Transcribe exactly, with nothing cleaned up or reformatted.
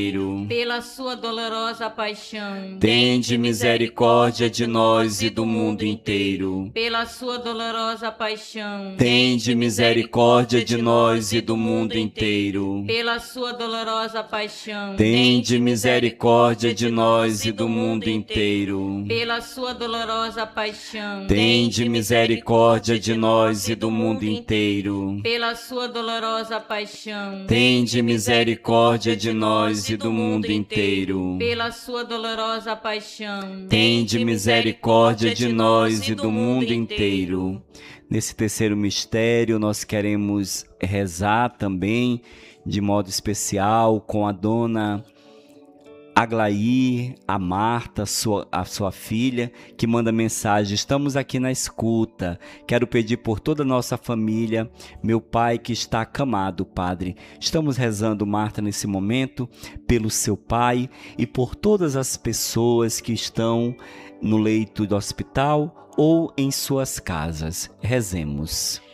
pela sua dolorosa paixão, tende misericórdia de nós e do mundo inteiro. pela sua dolorosa paixão, Tende misericórdia de nós e do mundo inteiro. pela sua dolorosa paixão, Tende misericórdia de nós e do mundo inteiro. pela sua dolorosa paixão, Tende misericórdia de nós e do mundo inteiro. pela sua dolorosa paixão, Tende misericórdia de nós e do mundo inteiro. pela sua dolorosa paixão, Tende misericórdia de nós e do mundo inteiro. Nesse terceiro mistério, nós queremos rezar também, de modo especial, com a dona Aglaí, a Marta, sua, a sua filha, que manda mensagem: estamos aqui na escuta, quero pedir por toda a nossa família, meu pai que está acamado, Padre. Estamos rezando, Marta, nesse momento, pelo seu pai e por todas as pessoas que estão no leito do hospital ou em suas casas. Rezemos.